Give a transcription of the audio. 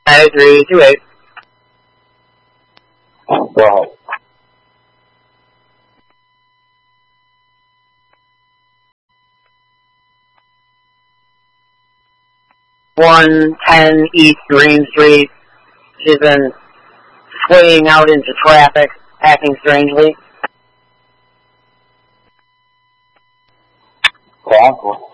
90328. Well, 110 East Green Street. She's been swaying out into traffic, acting strangely. well,